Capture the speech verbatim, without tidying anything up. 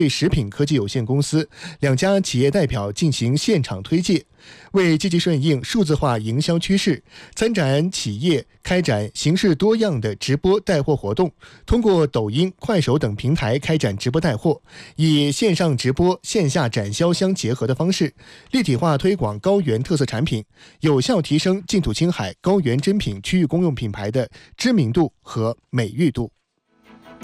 食品科技有限公司两家企业代表进行现场推介，为积极顺应数字化营销趋势，参展企业开展形式多样的直播带货活动，通过抖音、快手等平台开展直播带货，以线上直播、线下展销相结合的方式，立体化推广高原特色产品，有效提升净土青海高原珍品区域公用品牌的知名度和美誉度。